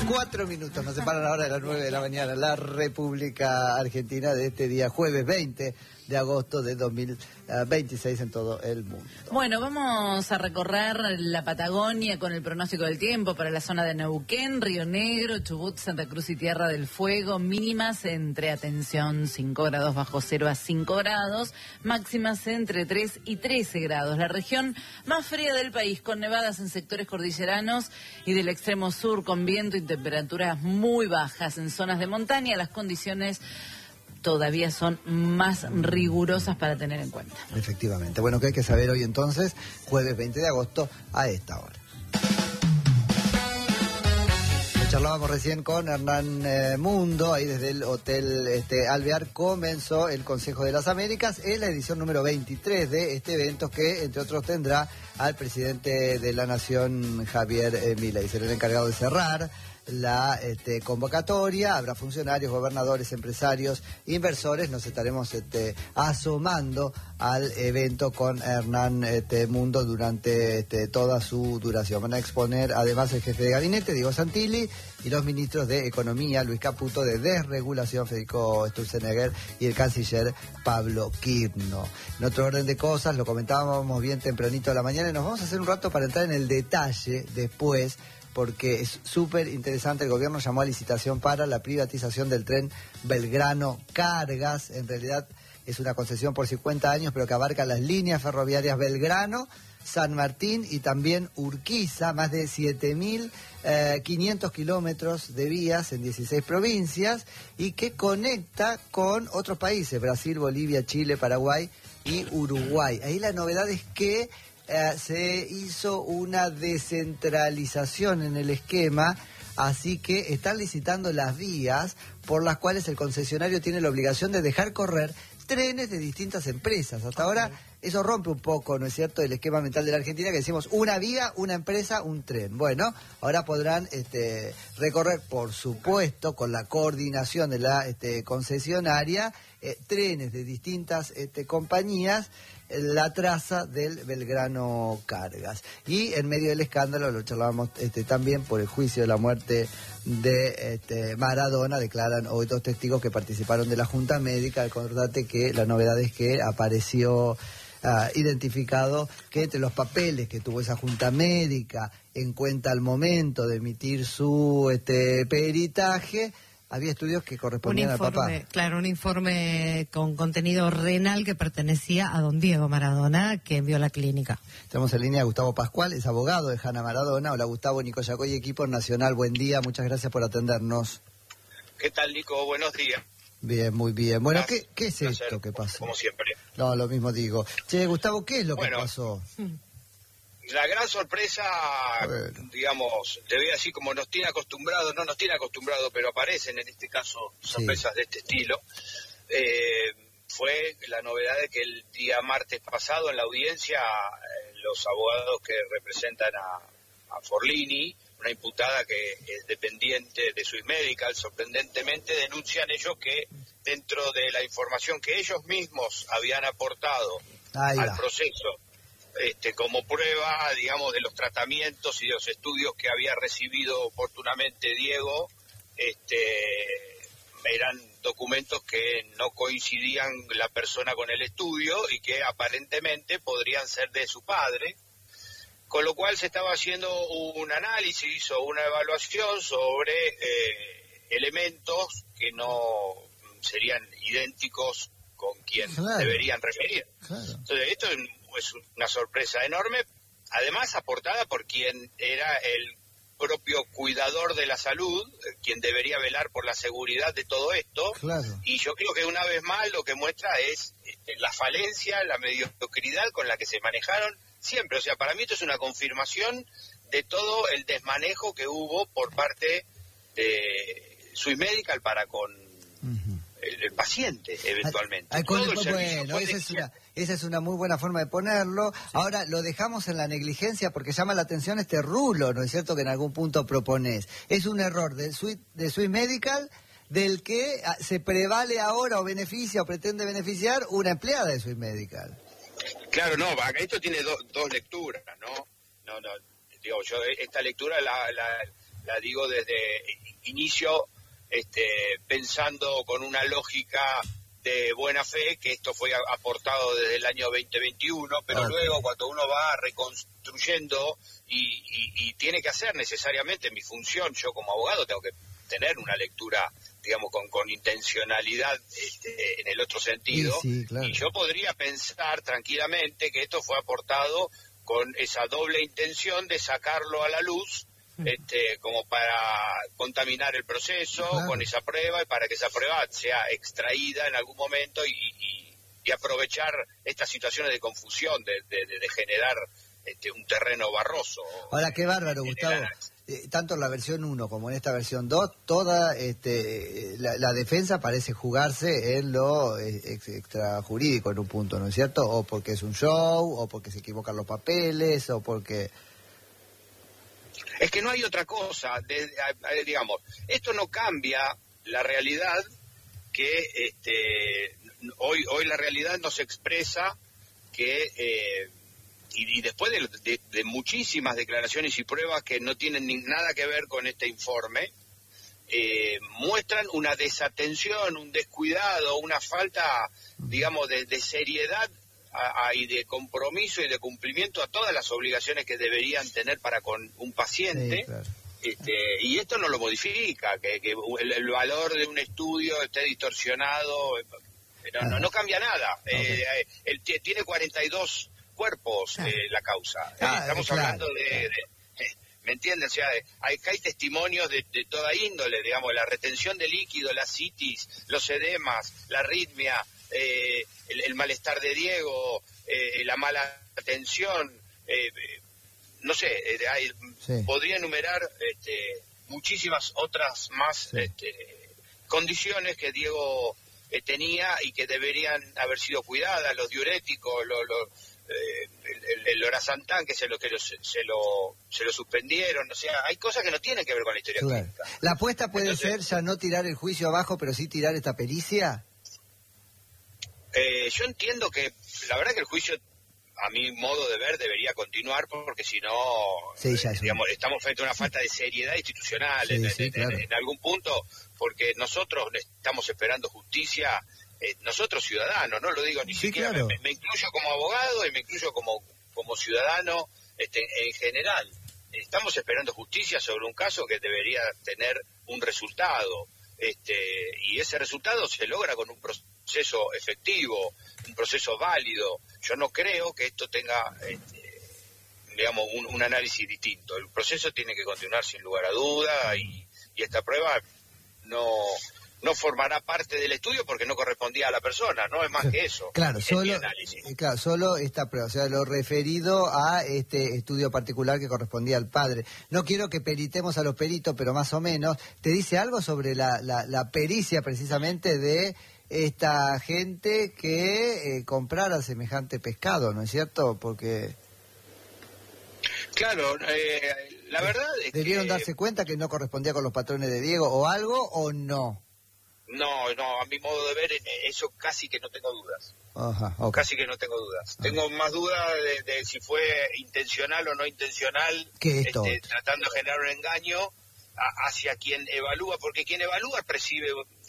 4 minutos nos separan ahora de las 9 de la mañana. La República Argentina de este día, jueves 20 de agosto de 2026 en todo el mundo. Bueno, vamos a recorrer la Patagonia con el pronóstico del tiempo para la zona de Neuquén, Río Negro, Chubut, Santa Cruz y Tierra del Fuego. Mínimas entre, atención, 5 grados bajo cero a 5 grados, máximas entre 3 y 13 grados. La región más fría del país, con nevadas en sectores cordilleranos y del extremo sur, con viento y temperaturas muy bajas. En zonas de montaña las condiciones todavía son más rigurosas para tener en cuenta. Efectivamente. Bueno, ¿qué hay que saber hoy entonces? Jueves 20 de agosto a esta hora. Charlábamos recién con Hernán Mundo, ahí desde el Hotel Alvear comenzó el Consejo de las Américas, es la edición número 23 de este evento que, entre otros, tendrá al presidente de la Nación, Javier Milei. Será el encargado de cerrar la convocatoria. Habrá funcionarios, gobernadores, empresarios, inversores. Nos estaremos asomando al evento con Hernán Mundo durante toda su duración. Van a exponer además el jefe de gabinete, Diego Santilli, y los ministros de Economía, Luis Caputo, de Desregulación, Federico Sturzenegger, y el canciller Pablo Quirno. En otro orden de cosas, lo comentábamos bien tempranito a la mañana, y nos vamos a hacer un rato para entrar en el detalle después, porque es súper interesante. El gobierno llamó a licitación para la privatización del tren Belgrano-Cargas. En realidad es una concesión por 50 años, pero que abarca las líneas ferroviarias Belgrano, San Martín y también Urquiza, más de 7.500 kilómetros de vías en 16 provincias, y que conecta con otros países, Brasil, Bolivia, Chile, Paraguay y Uruguay. Ahí la novedad es que se hizo una descentralización en el esquema, así que están licitando las vías por las cuales el concesionario tiene la obligación de dejar correr trenes de distintas empresas. Hasta ahora eso rompe un poco, ¿no es cierto?, el esquema mental de la Argentina, que decimos una vía, una empresa, un tren. Bueno, ahora podrán recorrer, por supuesto, con la coordinación de la concesionaria, trenes de distintas compañías, la traza del Belgrano Cargas. Y en medio del escándalo, lo charlábamos también, por el juicio de la muerte de Maradona, declaran hoy 2 testigos que participaron de la Junta Médica. Acordate que la novedad es que apareció identificado que entre los papeles que tuvo esa Junta Médica en cuenta al momento de emitir su peritaje, había estudios que correspondían al papá. Claro, un informe con contenido renal que pertenecía a don Diego Maradona, que envió a la clínica. Tenemos en línea a Gustavo Pascual, es abogado de Hanna Maradona. Hola Gustavo, Nico Yacoy, equipo nacional, buen día, muchas gracias por atendernos. ¿Qué tal, Nico? Buenos días. Bien, muy bien. Bueno, Gracias. ¿qué es esto que pasó? Como siempre. No, lo mismo digo. Che, Gustavo, ¿qué es lo que pasó? La gran sorpresa, digamos, te voy a decir como nos tiene acostumbrado, no nos tiene acostumbrado, pero aparecen en este caso sorpresas de este estilo, fue la novedad de que el día martes pasado en la audiencia los abogados que representan a Forlini, una imputada que es dependiente de Swiss Medical, sorprendentemente denuncian ellos que dentro de la información que ellos mismos habían aportado al proceso, como prueba, digamos, de los tratamientos y de los estudios que había recibido oportunamente Diego, eran documentos que no coincidían la persona con el estudio y que aparentemente podrían ser de su padre, con lo cual se estaba haciendo un análisis o una evaluación sobre elementos que no serían idénticos con quien deberían referir. Entonces, esto es una sorpresa enorme, además aportada por quien era el propio cuidador de la salud, quien debería velar por la seguridad de todo esto, y yo creo que una vez más lo que muestra es la falencia, la mediocridad con la que se manejaron siempre. O sea, para mí esto es una confirmación de todo el desmanejo que hubo por parte de Swiss Medical para con el paciente, eventualmente. Bueno, esa es una muy buena forma de ponerlo. Ahora, lo dejamos en la negligencia porque llama la atención este rulo, ¿no es cierto?, que en algún punto propones. Es un error de Swiss Medical, del que se prevale ahora o beneficia o pretende beneficiar una empleada de Swiss Medical. Claro, no, esto tiene dos lecturas, ¿no? Digo, yo esta lectura la digo desde inicio, pensando con una lógica de buena fe, que esto fue aportado desde el año 2021, pero luego cuando uno va reconstruyendo y tiene que hacer necesariamente mi función, yo como abogado tengo que tener una lectura, digamos, con intencionalidad en el otro sentido, sí, claro. Y yo podría pensar tranquilamente que esto fue aportado con esa doble intención de sacarlo a la luz, como para contaminar el proceso, claro, con esa prueba, y para que esa prueba sea extraída en algún momento y aprovechar estas situaciones de confusión, de generar un terreno barroso. Ahora, qué bárbaro, Gustavo. Tanto en la versión 1 como en esta versión 2, toda la defensa parece jugarse en lo extrajurídico en un punto, ¿no es cierto? O porque es un show, o porque se equivocan los papeles, o porque... Es que no hay otra cosa, digamos, esto no cambia la realidad, que hoy la realidad nos expresa que, y después de muchísimas declaraciones y pruebas que no tienen nada que ver con este informe, muestran una desatención, un descuidado, una falta, digamos, de seriedad y de compromiso y de cumplimiento a todas las obligaciones que deberían tener para con un paciente. Sí, claro. Y esto no lo modifica, que el valor de un estudio esté distorsionado, no cambia nada. Tiene 42 cuerpos la causa. Estamos hablando de ¿me entienden? O sea, hay testimonios de toda índole, digamos, la retención de líquido, la citis, los edemas, la arritmia, el malestar de Diego, la mala atención, no sé, sí, podría enumerar muchísimas otras más, sí, condiciones que Diego tenía y que deberían haber sido cuidadas, los diuréticos, el lorazepam, que se lo suspendieron, o sea, hay cosas que no tienen que ver con la historia, claro, clínica. ¿La apuesta puede ser ya no tirar el juicio abajo, pero sí tirar esta pericia? Yo entiendo que, la verdad que el juicio, a mi modo de ver, debería continuar, porque si no, sí, digamos, estamos frente a una falta de seriedad institucional, sí, claro, en algún punto, porque nosotros estamos esperando justicia, nosotros ciudadanos, no lo digo ni siquiera, claro, me incluyo como abogado y me incluyo como ciudadano en general. Estamos esperando justicia sobre un caso que debería tener un resultado, y ese resultado se logra con un proceso efectivo, un proceso válido. Yo no creo que esto tenga, digamos, un análisis distinto. El proceso tiene que continuar sin lugar a duda, y esta prueba no formará parte del estudio porque no correspondía a la persona, no es más que eso. Claro, solo esta prueba, o sea, lo referido a este estudio particular que correspondía al padre. No quiero que peritemos a los peritos, pero más o menos, ¿te dice algo sobre la pericia precisamente de esta gente que comprara semejante pescado, ¿no es cierto? Porque... Claro, la verdad es que... ¿Debieron darse cuenta que no correspondía con los patrones de Diego o algo, o no? No, a mi modo de ver, eso casi que no tengo dudas. Ajá, okay. Casi que no tengo dudas. Tengo más dudas de si fue intencional o no intencional, tratando de generar un engaño hacia quien evalúa, porque quien evalúa percibe...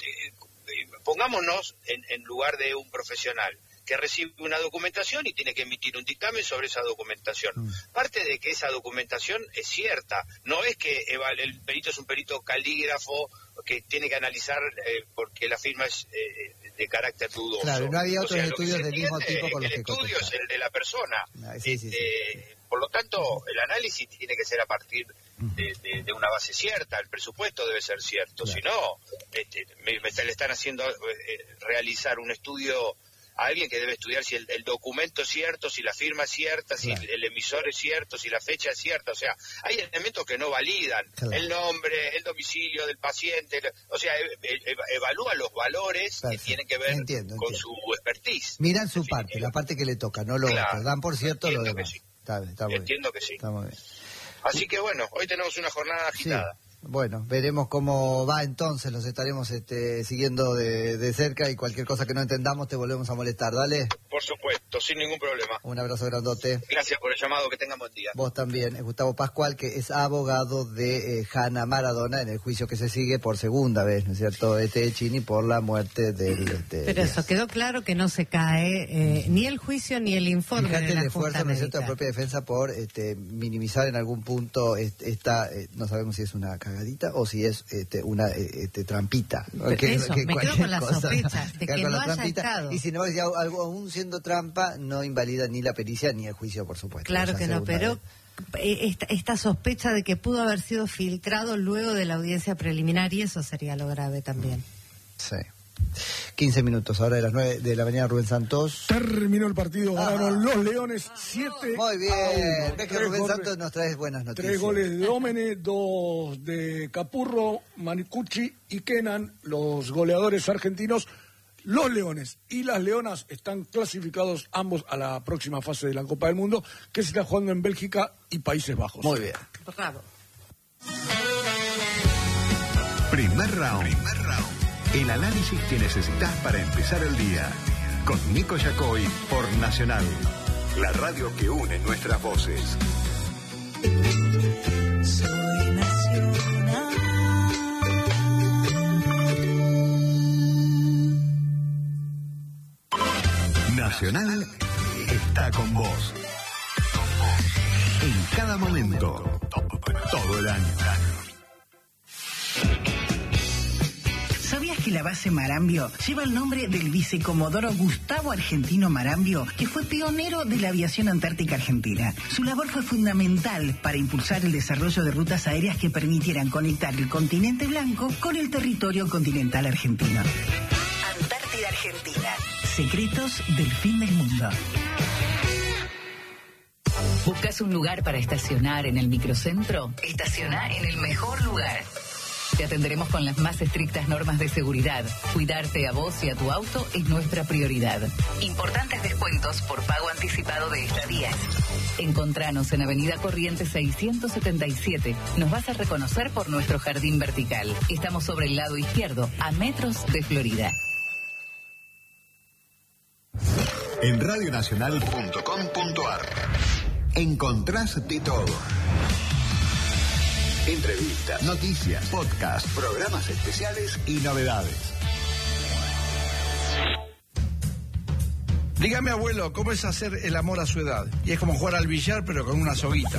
pongámonos en lugar de un profesional que recibe una documentación y tiene que emitir un dictamen sobre esa documentación. Parte de que esa documentación es cierta, no es que el perito es un perito calígrafo que tiene que analizar porque la firma es de carácter dudoso. Claro, no había otros estudios del mismo tipo con los que el estudio es el de la persona. Sí. Por lo tanto, el análisis tiene que ser a partir de una base cierta, el presupuesto debe ser cierto, claro. Si no, le están haciendo realizar un estudio a alguien que debe estudiar si el documento es cierto, si la firma es cierta, claro. Si el emisor es cierto, si la fecha es cierta, o sea, hay elementos que no validan, claro. El nombre, el domicilio del paciente, o sea, evalúa los valores. Perfecto. Que tienen que ver con su expertise. Miran su parte, la parte que le toca, no lo otro, dan por cierto lo demás. Sí. Está Entiendo que sí. Está muy bien. Así que bueno, hoy tenemos una jornada agitada. Sí. Bueno, veremos cómo va entonces, los estaremos siguiendo de cerca y cualquier cosa que no entendamos te volvemos a molestar, dale. Por supuesto. Perfecto, sin ningún problema. Un abrazo grandote. Gracias por el llamado, que tengan buen día. Vos también. Gustavo Pascual, que es abogado de Hannah Maradona en el juicio que se sigue por segunda vez, ¿no es cierto? Chini, por la muerte del... Pero eso, quedó claro que no se cae ni el juicio ni el informe. Fíjate de la el esfuerzo, Junta ¿no es cierto?, de Médica. la propia defensa por minimizar en algún punto esta, no sabemos si es una cagadita o si es una trampita. Me quedo con la sospecha de que no haya estado. Y sin embargo, aún siendo trampa, no invalida ni la pericia ni el juicio, por supuesto. Claro que no, pero esta sospecha de que pudo haber sido filtrado luego de la audiencia preliminar, y eso sería lo grave también. Sí. 15 minutos, ahora de las 9 de la mañana, Rubén Santos. Terminó el partido, ganaron los Leones 7. Muy bien, ves que Rubén Santos nos trae buenas noticias. 3 goles de Domene, 2 de Capurro, Manicucci y Kenan, los goleadores argentinos. Los Leones y las Leonas están clasificados ambos a la próxima fase de la Copa del Mundo, que se está jugando en Bélgica y Países Bajos. Muy bien. Bravo. Primer round. El análisis que necesitas para empezar el día. Con Nico Yacoy por Nacional. La radio que une nuestras voces. Soy Nacional. Nacional está con vos. En cada momento. Todo el año. ¿Sabías que la base Marambio lleva el nombre del vicecomodoro Gustavo Argentino Marambio, que fue pionero de la aviación antártica argentina? Su labor fue fundamental para impulsar el desarrollo de rutas aéreas que permitieran conectar el continente blanco con el territorio continental argentino. Antártida Argentina. Secretos del fin del mundo. ¿Buscas un lugar para estacionar en el microcentro? Estaciona en el mejor lugar. Te atenderemos con las más estrictas normas de seguridad. Cuidarte a vos y a tu auto es nuestra prioridad. Importantes descuentos por pago anticipado de estadías. Encontranos en Avenida Corrientes 677. Nos vas a reconocer por nuestro jardín vertical. Estamos sobre el lado izquierdo, a metros de Florida. En radionacional.com.ar encontrás de todo. Entrevistas, noticias, podcasts, programas especiales y novedades. Dígame, abuelo, ¿cómo es hacer el amor a su edad? Y es como jugar al billar, pero con una soguita.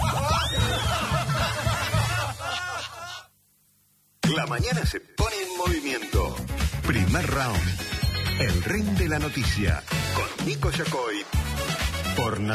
La mañana se pone en movimiento. Primer round. El ring de la noticia. Con Nico Yacoy. Por Nacional.